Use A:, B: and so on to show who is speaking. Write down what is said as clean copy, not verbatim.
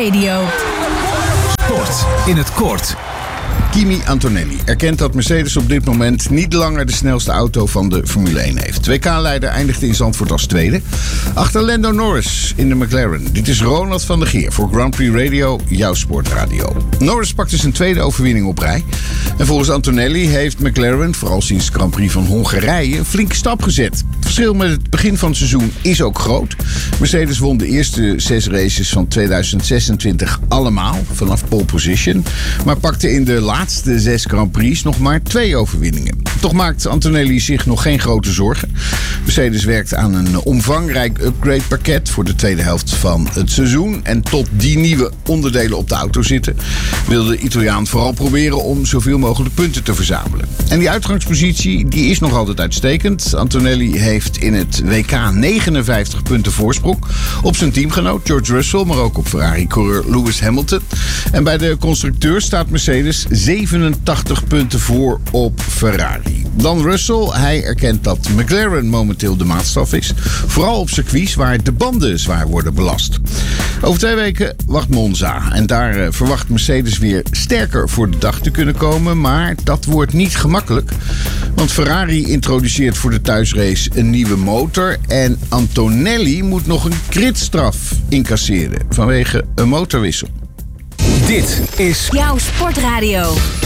A: Radio.
B: Sport in het kort.
C: Kimi Antonelli erkent dat Mercedes op dit moment niet langer de snelste auto van de Formule 1 heeft. 2K-leider eindigde in Zandvoort als tweede. Achter Lando Norris in de McLaren. Dit is Ronald van der Geer voor Grand Prix Radio, jouw sportradio. Norris pakte zijn tweede overwinning op rij. En volgens Antonelli heeft McLaren, vooral sinds Grand Prix van Hongarije, een flinke stap gezet. Het verschil met het begin van het seizoen is ook groot. Mercedes won de eerste 6 races van 2026 allemaal, vanaf pole position. Maar pakte in de laatste 6 Grand Prix nog maar 2 overwinningen. Toch maakt Antonelli zich nog geen grote zorgen. Mercedes werkt aan een omvangrijk upgrade-pakket voor de tweede helft van het seizoen. En tot die nieuwe onderdelen op de auto zitten, wil de Italiaan vooral proberen om zoveel mogelijk punten te verzamelen. En die uitgangspositie die is nog altijd uitstekend. Antonelli heeft in het WK 59 punten voorsprong op zijn teamgenoot George Russell, maar ook op Ferrari-coureur Lewis Hamilton. En bij de constructeurs staat Mercedes 87 punten voor op Ferrari. Dan Russell, hij erkent dat McLaren momenteel de maatstaf is. Vooral op circuits waar de banden zwaar worden belast. Over 2 weken wacht Monza. En daar verwacht Mercedes weer sterker voor de dag te kunnen komen. Maar dat wordt niet gemakkelijk. Want Ferrari introduceert voor de thuisrace een nieuwe motor. En Antonelli moet nog een gridstraf incasseren vanwege een motorwissel.
B: Dit is
A: Jouw sportradio.